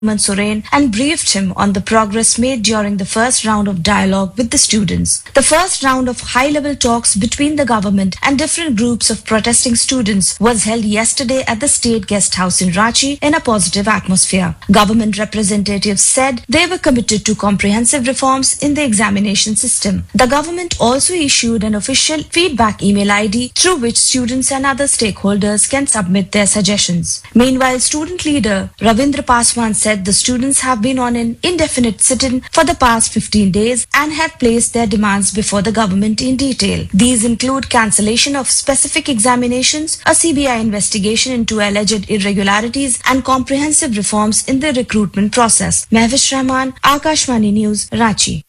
Soren and briefed him on the progress made during the first round of dialogue with the students. The first round of high-level talks between the government and different groups of protesting students was held yesterday at the State Guest House in Ranchi in a positive atmosphere. Government representatives said they were committed to comprehensive reforms in the examination system. The government also issued an official feedback email ID through which students and other stakeholders can submit their suggestions. Meanwhile, student leader Ravindra Paswan said the students have been on an indefinite sit-in for the past 15 days and have placed their demands before the government in detail. These include cancellation of specific examinations, a CBI investigation into alleged irregularities, and comprehensive reforms in the recruitment process. Mehwish Rahman, Akashvani News, Ranchi.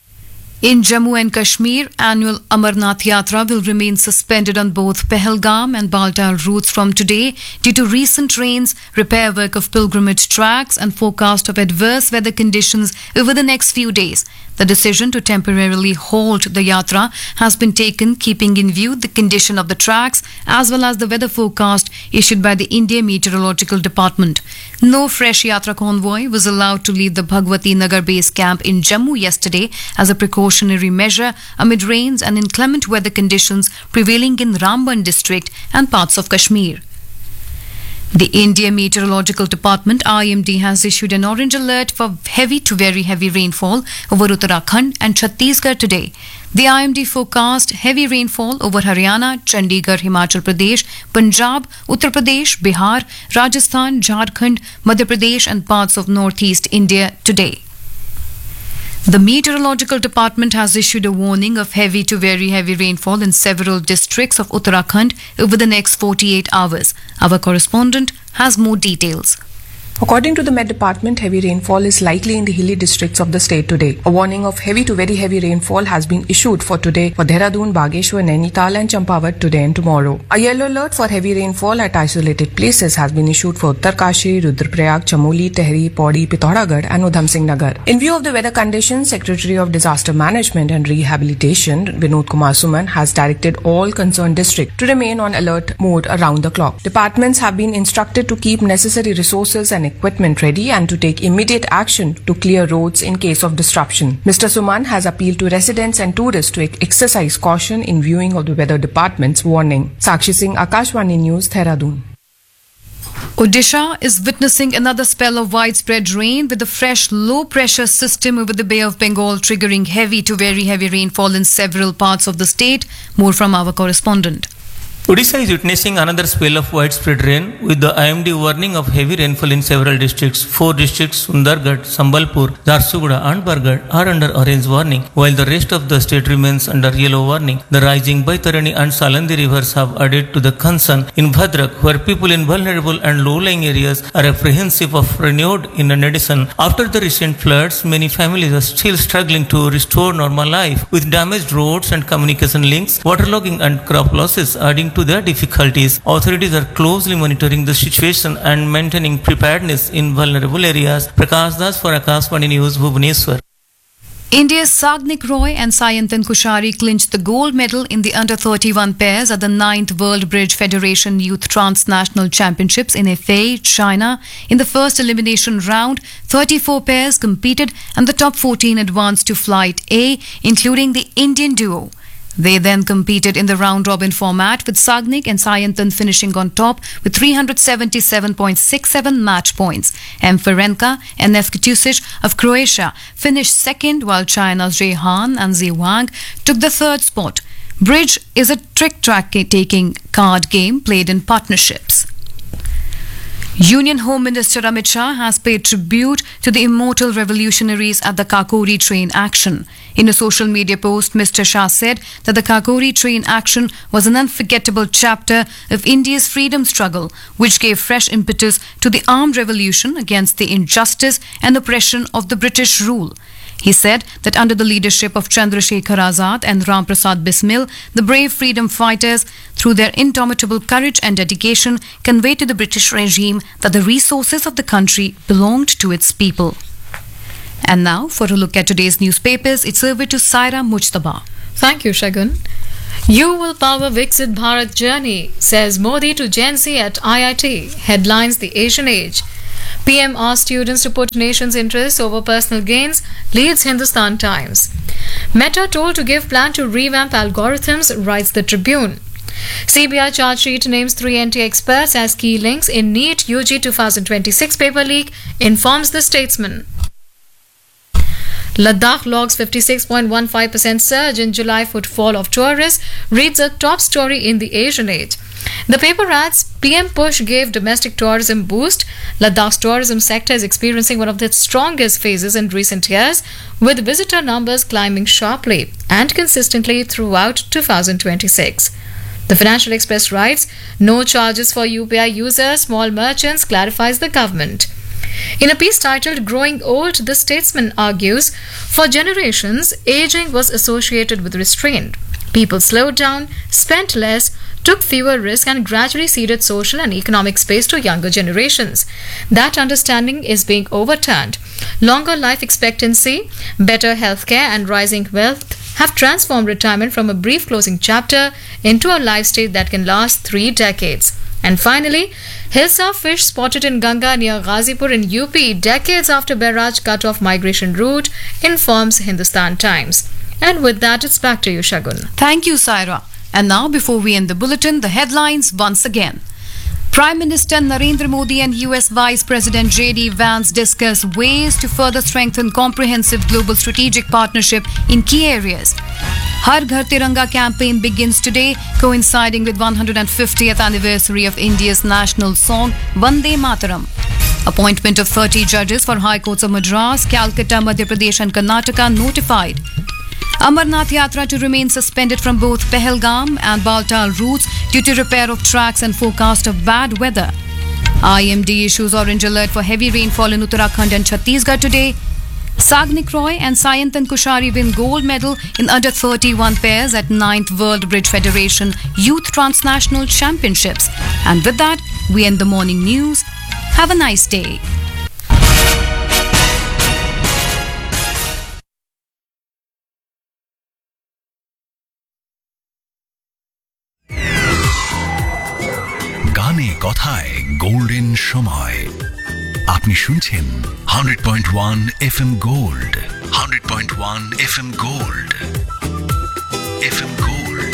In Jammu and Kashmir, annual Amarnath Yatra will remain suspended on both Pahalgam and Baltal routes from today due to recent rains, repair work of pilgrimage tracks and forecast of adverse weather conditions over the next few days. The decision to temporarily halt the Yatra has been taken keeping in view the condition of the tracks as well as the weather forecast issued by the India Meteorological Department. No fresh Yatra convoy was allowed to leave the Bhagwati Nagar base camp in Jammu yesterday as a precautionary measure amid rains and inclement weather conditions prevailing in Ramban district and parts of Kashmir. The India Meteorological Department IMD has issued an orange alert for heavy to very heavy rainfall over Uttarakhand and Chhattisgarh today. The IMD forecast heavy rainfall over Haryana, Chandigarh, Himachal Pradesh, Punjab, Uttar Pradesh, Bihar, Rajasthan, Jharkhand, Madhya Pradesh and parts of northeast India today. The Meteorological Department has issued a warning of heavy to very heavy rainfall in several districts of Uttarakhand over the next 48 hours. Our correspondent has more details. According to the Met Department, heavy rainfall is likely in the hilly districts of the state today. A warning of heavy to very heavy rainfall has been issued for today for Dehradun, Bageshwar, Nainital and Champawat today and tomorrow. A yellow alert for heavy rainfall at isolated places has been issued for Uttarkashi, Rudraprayag, Chamoli, Tehri, Pauri, Pithoragarh and Udham Singh Nagar. In view of the weather conditions, Secretary of Disaster Management and Rehabilitation, Vinod Kumar Suman, has directed all concerned districts to remain on alert mode around the clock. Departments have been instructed to keep necessary resources and equipment ready and to take immediate action to clear roads in case of disruption. Mr. Suman has appealed to residents and tourists to exercise caution in viewing of the weather department's warning. Sakshi Singh, Akashvani News, Dehradun. Odisha is witnessing another spell of widespread rain with a fresh low-pressure system over the Bay of Bengal triggering heavy to very heavy rainfall in several parts of the state. More from our correspondent. Odisha is witnessing another spell of widespread rain with the IMD warning of heavy rainfall in several districts. 4 districts, Sundargarh, Sambalpur, Jharsuguda and Bargarh are under orange warning, while the rest of the state remains under yellow warning. The rising Baitarani and Salandi rivers have added to the concern in Bhadrak, where people in vulnerable and low-lying areas are apprehensive of renewed inundation. After the recent floods, many families are still struggling to restore normal life, with damaged roads and communication links, waterlogging and crop losses adding to their difficulties. Authorities are closely monitoring the situation and maintaining preparedness in vulnerable areas. Prakash Das for Akashvani News, Bhubaneswar. India's Sagnik Roy and Sayantan Kushari clinched the gold medal in the under-31 pairs at the 9th World Bridge Federation Youth Transnational Championships in FA, China. In the first elimination round, 34 pairs competed and the top 14 advanced to Flight A, including the Indian duo. They then competed in the round-robin format with Sagnik and Sayantan finishing on top with 377.67 match points. M. Ferenca and Nef Kitusic of Croatia finished second while China's Rehan and Zi Wang took the third spot. Bridge is a trick-taking card game played in partnerships. Union Home Minister Amit Shah has paid tribute to the immortal revolutionaries at the Kakori train action. In a social media post, Mr. Shah said that the Kakori train action was an unforgettable chapter of India's freedom struggle, which gave fresh impetus to the armed revolution against the injustice and oppression of the British rule. He said that under the leadership of Chandrasekhar Azad and Ram Prasad Bismil, the brave freedom fighters, through their indomitable courage and dedication, conveyed to the British regime that the resources of the country belonged to its people. And now, for a look at today's newspapers, it's over to Saira Mujtaba. Thank you, Shagun. You will power Viksit Bharat journey, says Modi to Gen Z at IIT, headlines the Asian Age. PM asked students to put nation's interests over personal gains, leads Hindustan Times. Meta told to give plan to revamp algorithms, writes the Tribune. CBI charge sheet names 3 NT experts as key links in NEET UG 2026 paper leak, informs the Statesman. Ladakh logs 56.15% surge in July footfall of tourists, reads a top story in the Asian Age. The paper adds, PM push gave domestic tourism boost. Ladakh's tourism sector is experiencing one of its strongest phases in recent years, with visitor numbers climbing sharply and consistently throughout 2026. The Financial Express writes, no charges for UPI users, small merchants, clarifies the government. In a piece titled Growing Old, the Statesman argues, for generations, aging was associated with restraint. People slowed down, spent less, took fewer risks and gradually ceded social and economic space to younger generations. That understanding is being overturned. Longer life expectancy, better healthcare and rising wealth have transformed retirement from a brief closing chapter into a life stage that can last 3 decades. And finally, Hilsa fish spotted in Ganga near Ghazipur in UP decades after barrage cut off migration route, informs Hindustan Times. And with that, it's back to you, Shagun. Thank you, Saira. And now, before we end the bulletin, the headlines once again. Prime Minister Narendra Modi and US Vice President J.D. Vance discuss ways to further strengthen comprehensive global strategic partnership in key areas. Har Ghar Tiranga campaign begins today, coinciding with 150th anniversary of India's national song Vande Mataram. Appointment of 30 judges for High Courts of Madras, Calcutta, Madhya Pradesh and Karnataka notified. Amarnath Yatra to remain suspended from both Pahalgam and Baltal routes due to repair of tracks and forecast of bad weather. IMD issues orange alert for heavy rainfall in Uttarakhand and Chhattisgarh today. Sagnik Roy and Sayantan Kushari win gold medal in under 31 pairs at 9th World Bridge Federation Youth Transnational Championships. And with that, we end the morning news. Have a nice day. গানে কথায় golden সময় আপনি শুনছেন 100.1 FM gold 100.1 FM gold FM gold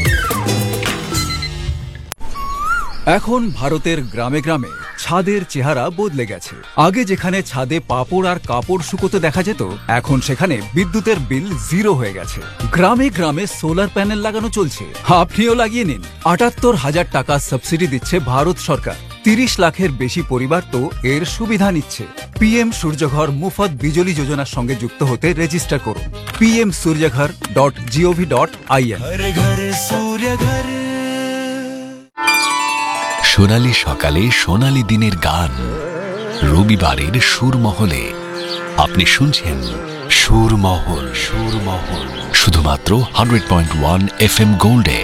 এখন ভারতের গ্রামে গ্রামে ছাদের চেহারা বদলে গেছে। আগে যেখানে ছাদে পাপড় আর কাপড় শুকোতে দেখা যেত, এখন সেখানে বিদ্যুতের বিল 0 হয়ে গেছে। গ্রামে গ্রামে সোলার প্যানেল লাগানো চলছে, আপনিও লাগিয়ে নিন। ৭৮,০০০ টাকা সাবসিডি দিচ্ছে ভারত সরকার। ৩০ লাখের বেশি পরিবার তো এর সুবিধা নিচ্ছে। PM সূর্যঘর মুফত বিজলি যোজনার সঙ্গে যুক্ত হতে রেজিস্টার করুন pmsuryaghar.gov.in। সোনালী সকালে সোনালী দিনের গান, রবিবারের সুরমহলে আপনি শুনছেন সুরমহল। সুরমহল শুধুমাত্র 100.1 FM গোল্ডে।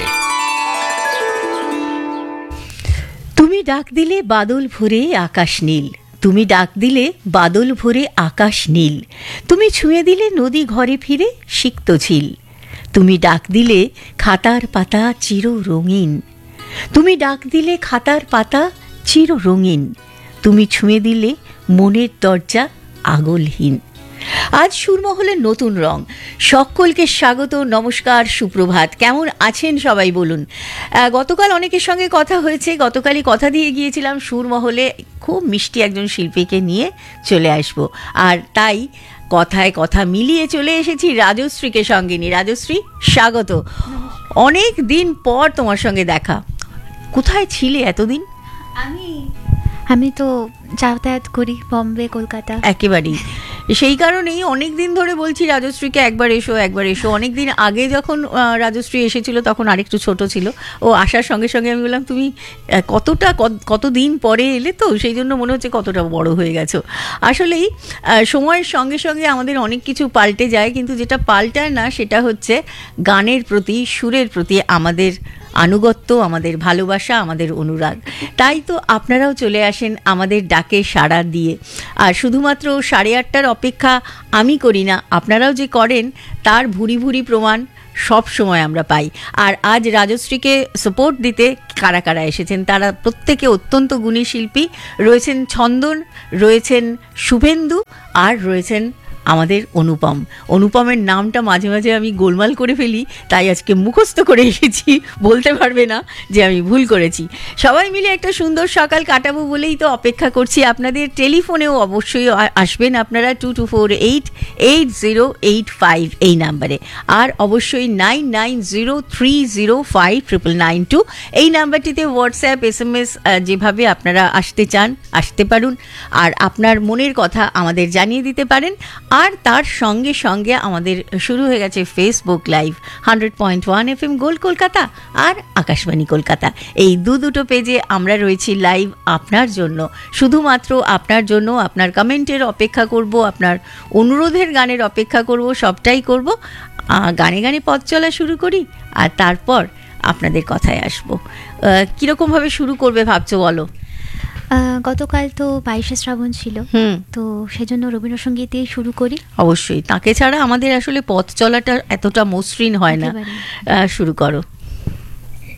তুমি ডাক দিলে বাদল ভরে আকাশ নীল, তুমি ডাক দিলে বাদল ভরে আকাশ নীল, তুমি ছুঁয়ে দিলে নদী ঘরে ফিরে সিক্ত ঝিল, তুমি ডাক দিলে খাতার পাতা চির রঙিন, তুমি ডাক দিলে খাতার পাতা চির রঙিন, তুমি ছুঁয়ে দিলে মনের দরজা আগলহীন। আজ সুরমহলের নতুন রং। সকলকে স্বাগত, নমস্কার, সুপ্রভাত। কেমন আছেন সবাই বলুন। গতকাল অনেকের সঙ্গে কথা হয়েছে, গতকালই কথা দিয়ে গিয়েছিলাম সুরমহলে খুব মিষ্টি একজন শিল্পীকে নিয়ে চলে আসব, আর তাই কথায় কথা মিলিয়ে চলে এসেছি রাজশ্রীকে সঙ্গে নিয়ে। রাজশ্রী, স্বাগত। অনেক দিন পর তোমার সঙ্গে দেখা। কোথায় ছিলে এতদিন? আমি তো যাতায়াত করি বম্বে, কলকাতা একেবারেই। সেই কারণেই অনেক দিন ধরে বলছি রাজশ্রীকে একবার এসো, একবার এসো। অনেক দিন আগে যখন রাজশ্রী এসেছিল তখন আরেকটু ছোট ছিল। ও আসার সঙ্গে সঙ্গে আমি বললাম তুমি কতদিন পরে এলে, তো সেই জন্য মনে হচ্ছে কতটা বড় হয়ে গেছো। আসলেই সময়ের সঙ্গে সঙ্গে আমাদের অনেক কিছু পাল্টে যায়, কিন্তু যেটা পাল্টায় না সেটা হচ্ছে গানের প্রতি, সুরের প্রতি আমাদের আনুগত্য, আমাদের ভালোবাসা, আমাদের অনুরাগ। তাই তো আপনারাও চলে আসেন আমাদের ডাকে সাড়া দিয়ে। আর শুধুমাত্র 8:30টার অপেক্ষা আমি করি না, আপনারাও যে করেন তার ভুরি ভুরি প্রমাণ সব সময় আমরা পাই। আর আজ রাজশ্রীকে সাপোর্ট দিতে কারা কারা এসেছেন, তারা প্রত্যেকে অত্যন্ত গুণী শিল্পী। রয়েছেন ছন্দন, রয়েছেন শুভেন্দু, আর রয়েছেন আমাদের অনুপমের নামটা মাঝে মাঝে আমি গোলমাল করে ফেলি, তাই আজকে মুখস্থ করে এসেছি, বলতে পারবে না যে আমি ভুল করেছি। সবাই মিলে একটা সুন্দর সকাল কাটাবো বলেই তো অপেক্ষা করছি। আপনাদের টেলিফোনেও অবশ্যই আসবেন আপনারা 22488085 এই নাম্বারে, আর অবশ্যই 9903059992 এই নাম্বারটিতে হোয়াটসঅ্যাপ SMS যেভাবে আপনারা আসতে চান আসতে পারুন, আর আপনার মনের কথা আমাদের জানিয়ে দিতে পারেন। আর তার সঙ্গে সঙ্গে আমাদের শুরু হয়ে গেছে Facebook live 100.1 FM gold Kolkata আর আকাশবাণী কলকাতা, এই দুটো পেজে আমরা রয়েছি লাইভ আপনার জন্য, শুধুমাত্র আপনার জন্য। আপনার কমেন্টের অপেক্ষা করব, আপনার অনুরোধের গানের অপেক্ষা করব, সবটাই করব। গানে গানে পথ চলা শুরু করি, আর তারপর আপনাদের কথায় আসবো। কীরকমভাবে শুরু করবে ভাবছো বলো? গতকাল তো 22শে শ্রাবণ ছিল, তো সেজন্য রবীন্দ্রসঙ্গীত দিয়ে শুরু করি। অবশ্যই, তাকে ছাড়া আমাদের আসলে পথ চলাটা এতটা মসৃণ হয় না। শুরু করো।